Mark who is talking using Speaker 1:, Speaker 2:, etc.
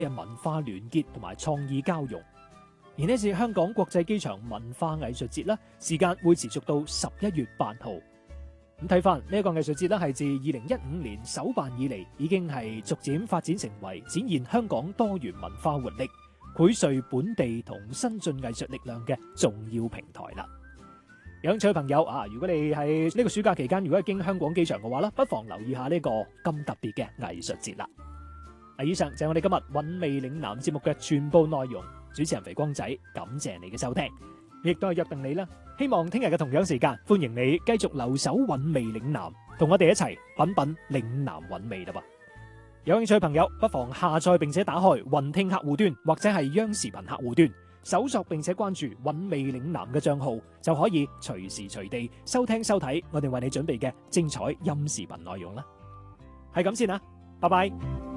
Speaker 1: 嘅文化聯結同埋創意交融。而呢次香港國際機場文化藝術節咧，時間會持續到11月8號。咁睇翻呢一個藝術節咧，係自2015年首辦以嚟，已經係逐漸發展成為展現香港多元文化活力、匯聚本地同新進藝術力量嘅重要平台啦。有興趣嘅朋友啊，如果你喺呢個暑假期間，如果係經香港機場嘅話咧，不妨留意下呢個咁特別嘅藝術節啦。以上就係我哋今日韻味嶺南節目嘅全部內容。主持人肥光仔，感謝你嘅收聽，亦都係約定你啦。希望聽日嘅同樣時間，歡迎你繼續留守韻味嶺南，同我哋一齊品品嶺南韻味啦噃。有興趣嘅朋友，不妨下載並且打開雲聽客戶端或者係央視頻客戶端，搜索並且關注韻味嶺南嘅賬號，就可以隨時隨地收聽收睇我哋為你準備嘅精彩音視頻內容啦。係咁先啦，拜拜。